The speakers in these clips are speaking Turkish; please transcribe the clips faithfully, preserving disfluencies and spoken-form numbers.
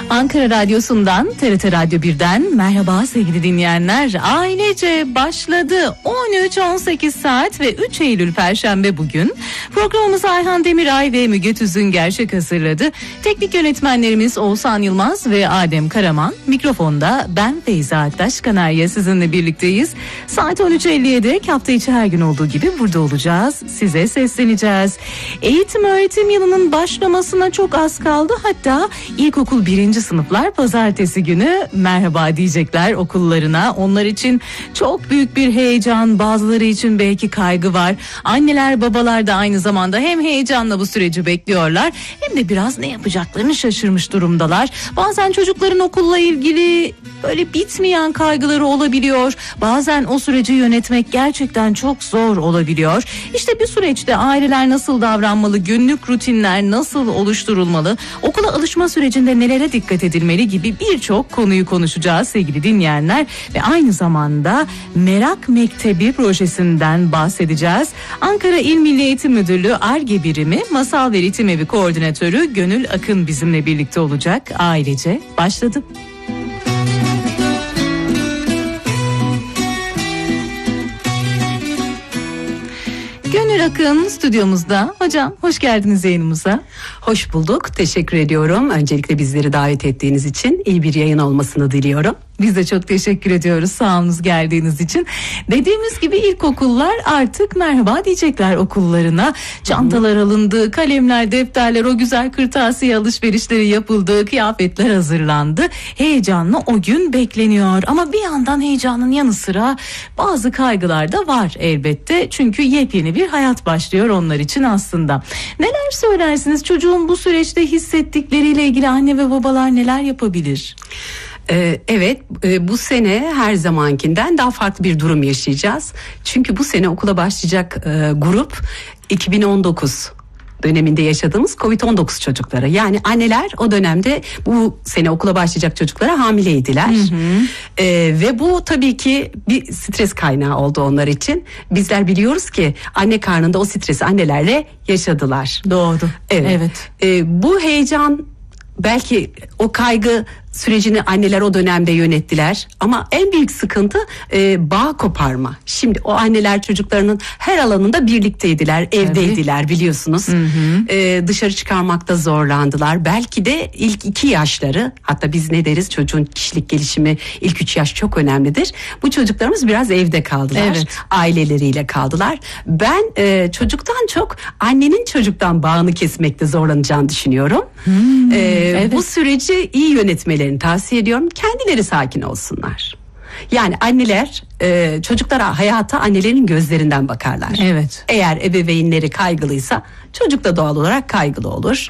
Ankara Radyosu'ndan, T R T Radyo birden merhaba sevgili dinleyenler. Ailece başladı. on üç on sekiz saat ve üç Eylül Perşembe bugün. Programımızı Ayhan Demiray ve Müge Tüzün Gerçek hazırladı. Teknik yönetmenlerimiz Oğuzhan Yılmaz ve Adem Karaman. Mikrofonda ben Feyza Aktaş Kanarya sizinle birlikteyiz. Saat on üç elliye dek hafta içi her gün olduğu gibi burada olacağız. Size sesleneceğiz. Eğitim öğretim yılının başlamasına çok az kaldı. Hatta ilkokul birinci sınıflar pazartesi günü merhaba diyecekler okullarına. Onlar için çok büyük bir heyecan, bazıları için belki kaygı var. Anneler babalar da aynı zamanda hem heyecanla bu süreci bekliyorlar hem de biraz ne yapacaklarını şaşırmış durumdalar. Bazen çocukların okulla ilgili böyle bitmeyen kaygıları olabiliyor. Bazen o süreci yönetmek gerçekten çok zor olabiliyor. İşte bu süreçte aileler nasıl davranmalı, günlük rutinler nasıl oluşturulmalı, okula alışma sürecinde nelere dikkat edilmeli gibi birçok konuyu konuşacağız sevgili dinleyenler. Ve aynı zamanda Merak Mektebi projesinden bahsedeceğiz. Ankara İl Milli Eğitim Müdürlüğü Ar-Ge Birimi Masal ve Ritim Evi Koordinatörü Gönül Akın bizimle birlikte olacak. Ailece başladı. Gönül Akın stüdyomuzda. Hocam hoş geldiniz yayınımıza. Hoş bulduk. Teşekkür ediyorum. Öncelikle bizleri davet ettiğiniz için iyi bir yayın olmasını diliyorum. Biz de çok teşekkür ediyoruz sağolunuz geldiğiniz için. Dediğimiz gibi ilkokullar artık merhaba diyecekler okullarına. Çantalar alındı, kalemler, defterler, o güzel kırtasiye alışverişleri yapıldı, kıyafetler hazırlandı. Heyecanla o gün bekleniyor. Ama bir yandan heyecanın yanı sıra bazı kaygılar da var elbette. Çünkü yepyeni bir hayat başlıyor onlar için aslında. Neler söylersiniz? Çocuğun bu süreçte hissettikleriyle ilgili anne ve babalar neler yapabilir? Ee, evet e, bu sene her zamankinden daha farklı bir durum yaşayacağız. Çünkü bu sene okula başlayacak e, grup iki bin on dokuz döneminde yaşadığımız kovid on dokuz çocukları. Yani anneler o dönemde bu sene okula başlayacak çocuklara hamileydiler. Hı hı. Ee, ve bu tabii ki bir stres kaynağı oldu onlar için. Bizler biliyoruz ki anne karnında o stresi annelerle yaşadılar. Doğru. Evet. evet. Ee, bu heyecan, belki o kaygı sürecini anneler o dönemde yönettiler ama en büyük sıkıntı e, bağ koparma. Şimdi o anneler çocuklarının her alanında birlikteydiler, evdeydiler Tabii. biliyorsunuz. Hı hı. E, dışarı çıkarmakta zorlandılar. Belki de ilk iki yaşları, hatta biz ne deriz, çocuğun kişilik gelişimi ilk üç yaş çok önemlidir. Bu çocuklarımız biraz evde kaldılar, evet. aileleriyle kaldılar. Ben e, çocuktan çok annenin çocuktan bağını kesmekte zorlanacağını düşünüyorum. Hmm, e, evet. Bu süreci iyi yönetmeleri tavsiye ediyorum. Kendileri sakin olsunlar. Yani anneler e, çocuklara hayata annelerin gözlerinden bakarlar. Evet. Eğer ebeveynleri kaygılıysa çocuk da doğal olarak kaygılı olur.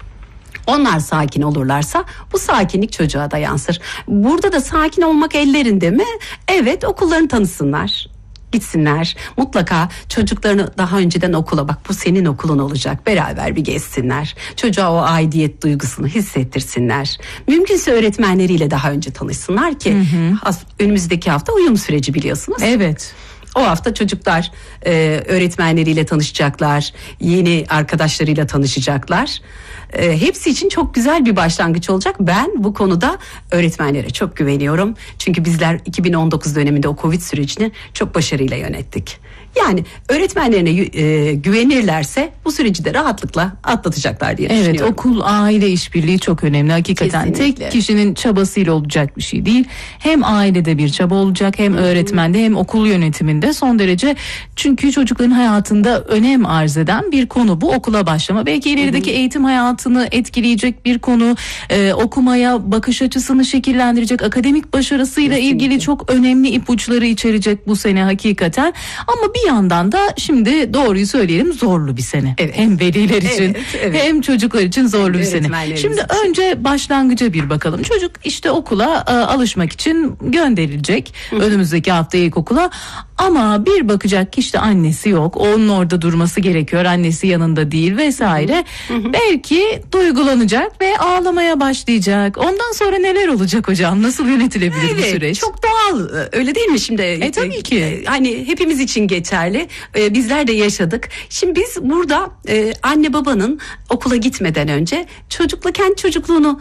Onlar sakin olurlarsa bu sakinlik çocuğa da yansır. Burada da sakin olmak ellerinde mi? Evet, okullarını tanısınlar. Gitsinler, mutlaka çocuklarını daha önceden okula, bak bu senin okulun olacak, beraber bir gezsinler. Çocuğa o aidiyet duygusunu hissettirsinler. Mümkünse öğretmenleriyle daha önce tanışsınlar ki hı hı. önümüzdeki hafta uyum süreci biliyorsunuz. Evet. O hafta çocuklar e, öğretmenleriyle tanışacaklar, yeni arkadaşlarıyla tanışacaklar. E, hepsi için çok güzel bir başlangıç olacak. Ben bu konuda öğretmenlere çok güveniyorum. Çünkü bizler iki bin on dokuz döneminde o Covid sürecini çok başarıyla yönettik. Yani öğretmenlerine e, güvenirlerse bu süreci de rahatlıkla atlatacaklar diye evet, düşünüyorum. Evet, okul aile işbirliği çok önemli hakikaten. Kesinlikle. Tek kişinin çabasıyla olacak bir şey değil. Hem ailede bir çaba olacak, hem öğretmende hem okul yönetiminde son derece, çünkü çocukların hayatında önem arz eden bir konu bu okula başlama. Belki ilerideki Hı-hı. eğitim hayatını etkileyecek bir konu, ee, okumaya bakış açısını şekillendirecek, akademik başarısıyla Kesinlikle. ilgili çok önemli ipuçları içerecek bu sene hakikaten. Ama bir Bir yandan da şimdi doğruyu söyleyelim, zorlu bir sene. Evet. Hem veliler için evet, evet. hem çocuklar için zorlu bir sene. Şimdi için. önce başlangıca bir bakalım. Çocuk işte okula a, alışmak için gönderilecek. Hı. Önümüzdeki hafta ilkokula. Ama bir bakacak ki işte annesi yok. Onun orada durması gerekiyor. Annesi yanında değil vesaire. Hı hı. Belki duygulanacak ve ağlamaya başlayacak. Ondan sonra neler olacak hocam? Nasıl yönetilebilir evet, bu süreç? Çok doğal. Öyle değil mi şimdi? E tabii ki. Hani hepimiz için geçerli. Ee, bizler de yaşadık. Şimdi biz burada e, anne babanın okula gitmeden önce çocukla kendi çocukluğunu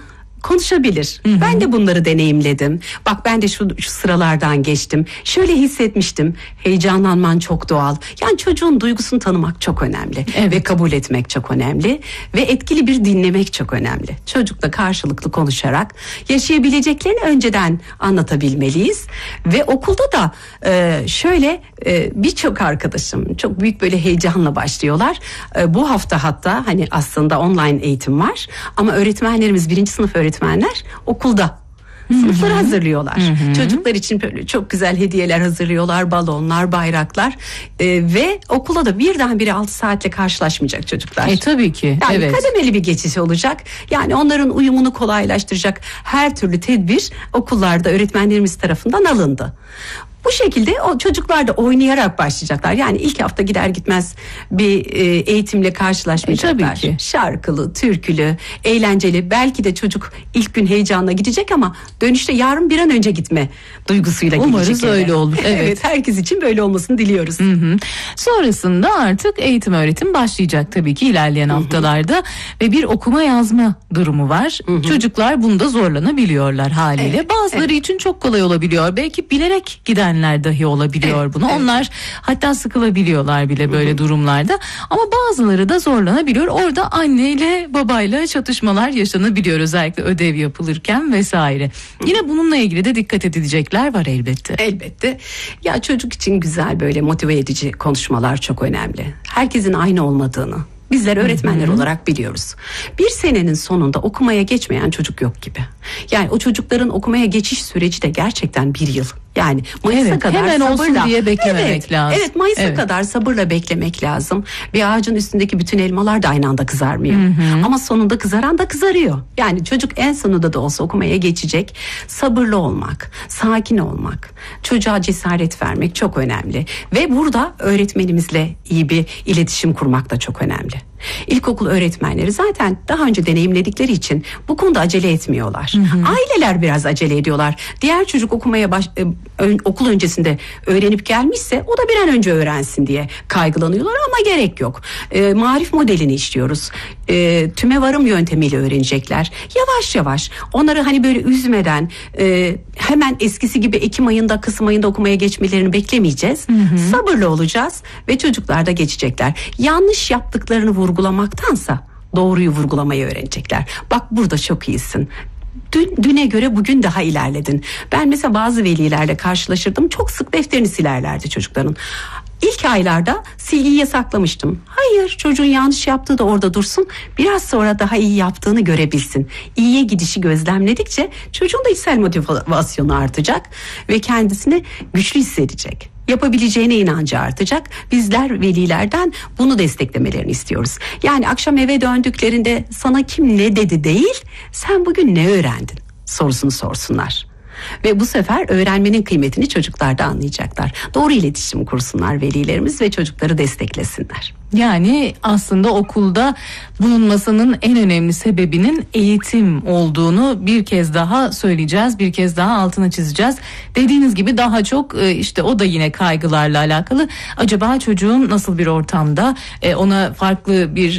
konuşabilir. Hı hı. Ben de bunları deneyimledim. Bak ben de şu, şu sıralardan geçtim. Şöyle hissetmiştim. Heyecanlanman çok doğal. Yani çocuğun duygusunu tanımak çok önemli. Evet. Ve kabul etmek çok önemli. Ve etkili bir dinlemek çok önemli. Çocukla karşılıklı konuşarak yaşayabileceklerini önceden anlatabilmeliyiz. Ve okulda da e, şöyle e, birçok arkadaşım çok büyük böyle heyecanla başlıyorlar. E, bu hafta hatta hani aslında online eğitim var. Ama öğretmenlerimiz birinci sınıf öğretmenler okulda sınıfları hazırlıyorlar. Hı hı. Çocuklar için böyle çok güzel hediyeler hazırlıyorlar, balonlar, bayraklar ee, ve okula da birdenbire altı saatle karşılaşmayacak çocuklar. E tabii ki. Yani evet. kademeli bir geçiş olacak. Yani onların uyumunu kolaylaştıracak her türlü tedbir okullarda öğretmenlerimiz tarafından alındı. Bu şekilde o çocuklar da oynayarak başlayacaklar. Yani ilk hafta gider gitmez bir e, eğitimle karşılaşmayacaklar. E, tabii ki. Şarkılı, türkülü, eğlenceli. Belki de çocuk ilk gün heyecanla gidecek ama dönüşte yarın bir an önce gitme duygusuyla gidecek. Umarız eve. öyle olur. Evet. Evet, herkes için böyle olmasını diliyoruz. Hı hı. Sonrasında artık eğitim öğretim başlayacak tabii ki ilerleyen hı hı. haftalarda ve bir okuma yazma durumu var. Hı hı. Çocuklar bunda zorlanabiliyorlar haliyle. Evet, Bazıları evet. için çok kolay olabiliyor. Belki bilerek giden dahi olabiliyor evet, bunu. Evet. Onlar hatta sıkılabiliyorlar bile böyle Hı-hı. durumlarda. Ama bazıları da zorlanabiliyor. Orada anneyle babayla çatışmalar yaşanabiliyor özellikle ödev yapılırken vesaire. Hı-hı. Yine bununla ilgili de dikkat edilecekler var elbette. Elbette. Ya çocuk için güzel böyle motive edici konuşmalar çok önemli. Herkesin aynı olmadığını bizler öğretmenler Hı-hı. olarak biliyoruz. Bir senenin sonunda okumaya geçmeyen çocuk yok gibi. Yani o çocukların okumaya geçiş süreci de gerçekten bir yıl. Yani Mayıs'a evet, kadar hemen sabırla olsun diye beklememek evet, lazım. Evet Mayıs'a evet. kadar sabırla beklemek lazım. Bir ağacın üstündeki bütün elmalar da aynı anda kızarmıyor. Hı hı. Ama sonunda kızaran da kızarıyor. Yani çocuk en sonunda da olsa okumaya geçecek. Sabırlı olmak, sakin olmak, çocuğa cesaret vermek çok önemli. Ve burada öğretmenimizle iyi bir iletişim kurmak da çok önemli. İlkokul öğretmenleri zaten daha önce deneyimledikleri için bu konuda acele etmiyorlar. Hı hı. Aileler biraz acele ediyorlar. Diğer çocuk okumaya baş, e, ö, okul öncesinde öğrenip gelmişse o da bir an önce öğrensin diye kaygılanıyorlar ama gerek yok. E, marif modelini işliyoruz. E, tüme varım yöntemiyle öğrenecekler. Yavaş yavaş onları hani böyle üzmeden e, hemen eskisi gibi Ekim ayında Kasım ayında okumaya geçmelerini beklemeyeceğiz. Hı hı. Sabırlı olacağız ve çocuklar da geçecekler. Yanlış yaptıklarını vurgulamaktansa doğruyu vurgulamayı öğrenecekler. Bak burada çok iyisin. Dün, düne göre bugün daha ilerledin. Ben mesela bazı velilerle karşılaşırdım. Çok sık defterini silerlerdi çocukların. İlk aylarda silgiyi yasaklamıştım. Hayır, çocuğun yanlış yaptığı da orada dursun. Biraz sonra daha iyi yaptığını görebilsin. İyiye gidişi gözlemledikçe çocuğun da içsel motivasyonu artacak ve kendisini güçlü hissedecek. Yapabileceğine inancı artacak. Bizler velilerden bunu desteklemelerini istiyoruz. Yani akşam eve döndüklerinde sana kim ne dedi değil, sen bugün ne öğrendin sorusunu sorsunlar. Ve bu sefer öğrenmenin kıymetini çocuklar da anlayacaklar. Doğru iletişim kursunlar velilerimiz ve çocukları desteklesinler. Yani aslında okulda bulunmasının en önemli sebebinin eğitim olduğunu bir kez daha söyleyeceğiz. Bir kez daha altını çizeceğiz. Dediğiniz gibi daha çok işte o da yine kaygılarla alakalı. Acaba çocuğun nasıl bir ortamda, ona farklı bir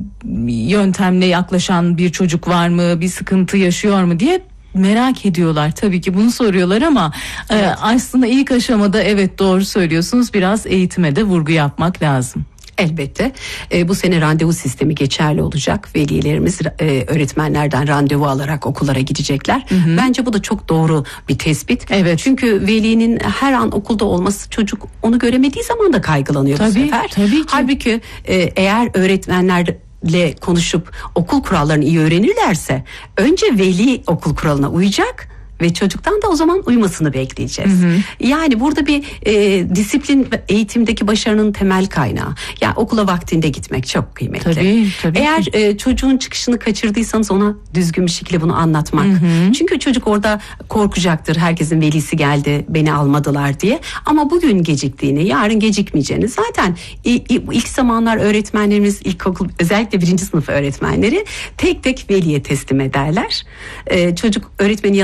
yöntemle yaklaşan bir çocuk var mı, bir sıkıntı yaşıyor mu diye merak ediyorlar. Tabii ki bunu soruyorlar ama evet. e, aslında ilk aşamada evet doğru söylüyorsunuz, biraz eğitime de vurgu yapmak lazım. Elbette e, bu sene randevu sistemi geçerli olacak. Velilerimiz e, öğretmenlerden randevu alarak okullara gidecekler. Hı hı. Bence bu da çok doğru bir tespit. Evet. Çünkü velinin her an okulda olması, çocuk onu göremediği zaman da kaygılanıyor tabii, bu sefer. Tabii ki. Halbuki e, eğer öğretmenler ile konuşup okul kurallarını iyi öğrenirlerse önce veli okul kuralına uyacak ve çocuktan da o zaman uymasını bekleyeceğiz. Hı hı. Yani burada bir e, disiplin eğitimdeki başarının temel kaynağı. Yani okula vaktinde gitmek çok kıymetli. Tabii, tabii Eğer e, çocuğun çıkışını kaçırdıysanız ona düzgün bir şekilde bunu anlatmak. Hı hı. Çünkü çocuk orada korkacaktır. Herkesin velisi geldi, beni almadılar diye. Ama bugün geciktiğini, yarın gecikmeyeceğini zaten ilk zamanlar öğretmenlerimiz, ilkokul özellikle birinci sınıf öğretmenleri tek tek veliye teslim ederler. E, çocuk öğretmenin yanında güven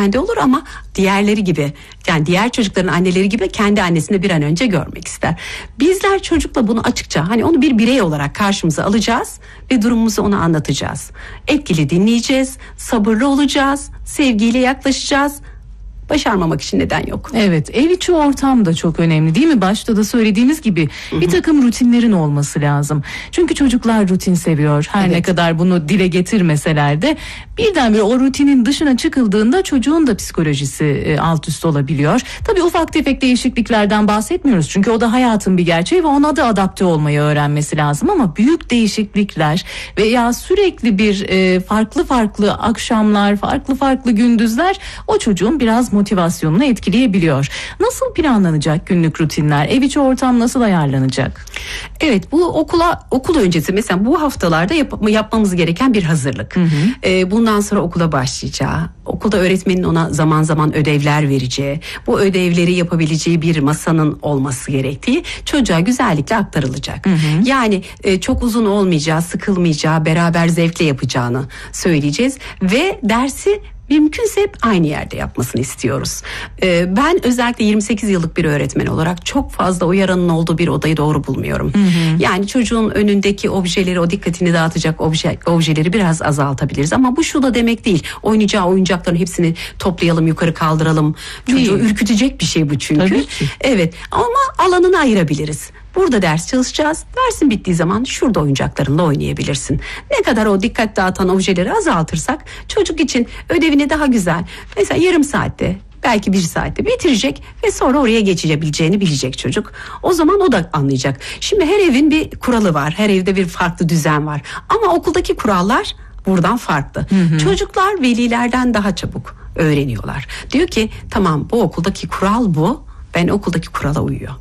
öğretmende olur ama diğerleri gibi, yani diğer çocukların anneleri gibi kendi annesini bir an önce görmek ister. Bizler çocukla bunu açıkça, hani onu bir birey olarak karşımıza alacağız ve durumumuzu ona anlatacağız. Etkili dinleyeceğiz, sabırlı olacağız, sevgiyle yaklaşacağız. Başarmamak için neden yok. Evet, ev içi ortam da çok önemli değil mi? Başta da söylediğimiz gibi Hı-hı. bir takım rutinlerin olması lazım. Çünkü çocuklar rutin seviyor. Her evet. ne kadar bunu dile getirmeseler de birdenbire o rutinin dışına çıkıldığında çocuğun da psikolojisi e, alt üst olabiliyor. Tabii ufak tefek değişikliklerden bahsetmiyoruz. Çünkü o da hayatın bir gerçeği ve ona da adapte olmayı öğrenmesi lazım. Ama büyük değişiklikler veya sürekli bir e, farklı farklı akşamlar, farklı farklı gündüzler o çocuğun biraz motivasyonunu etkileyebiliyor. Nasıl planlanacak günlük rutinler? Ev içi ortam nasıl ayarlanacak? Evet, bu okula okul öncesi mesela bu haftalarda yap, yapmamız gereken bir hazırlık. Hı hı. Ee, bundan sonra okula başlayacağı, okulda öğretmenin ona zaman zaman ödevler vereceği, bu ödevleri yapabileceği bir masanın olması gerektiği çocuğa güzellikle aktarılacak. Hı hı. Yani e, çok uzun olmayacağı, sıkılmayacağı, beraber zevkle yapacağını söyleyeceğiz ve dersi mümkünse hep aynı yerde yapmasını istiyoruz. Ee, ben özellikle yirmi sekiz yıllık bir öğretmen olarak çok fazla uyaranın olduğu bir odayı doğru bulmuyorum. Hı hı. Yani çocuğun önündeki objeleri, o dikkatini dağıtacak obje, objeleri biraz azaltabiliriz. Ama bu şu da demek değil. Oynayacağı oyuncakların hepsini toplayalım, yukarı kaldıralım. Çocuğu değil. Ürkütecek bir şey bu çünkü. Evet, ama alanını ayırabiliriz. Burada ders çalışacağız. Dersin bittiği zaman şurada oyuncaklarınla oynayabilirsin. Ne kadar o dikkat dağıtan objeleri azaltırsak çocuk için ödevini daha güzel, mesela yarım saatte, belki bir saatte bitirecek ve sonra oraya geçebileceğini bilecek çocuk. O zaman o da anlayacak. Şimdi her evin bir kuralı var. Her evde bir farklı düzen var. Ama okuldaki kurallar buradan farklı. Hı hı. Çocuklar velilerden daha çabuk öğreniyorlar. Diyor ki tamam, bu okuldaki kural bu. Ben okuldaki kurala uyuyor.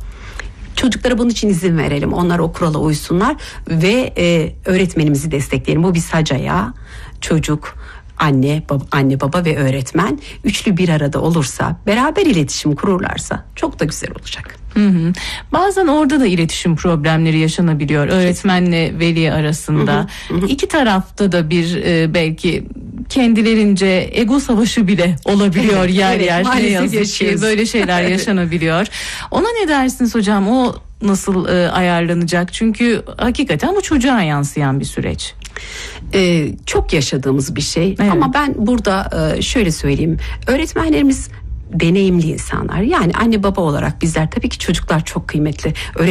Çocuklara bunun için izin verelim. Onlar o kurala uysunlar ve e, öğretmenimizi destekleyelim. Bu bir sac ayağı. Çocuk, anne, baba, anne, baba ve öğretmen üçlü bir arada olursa, beraber iletişim kururlarsa çok da güzel olacak. Hı hı. Bazen orada da iletişim problemleri yaşanabiliyor öğretmenle veli arasında. Hı hı, hı. İki tarafta da bir e, belki kendilerince ego savaşı bile olabiliyor evet, yer evet, yer. Ne yazık ki böyle şeyler yaşanabiliyor. Ona ne dersiniz hocam? O nasıl e, ayarlanacak? Çünkü hakikaten bu çocuğa yansıyan bir süreç. Ee, çok yaşadığımız bir şey. Evet. Ama ben burada e, şöyle söyleyeyim. Öğretmenlerimiz deneyimli insanlar. Yani anne baba olarak bizler, tabii ki çocuklar çok kıymetli.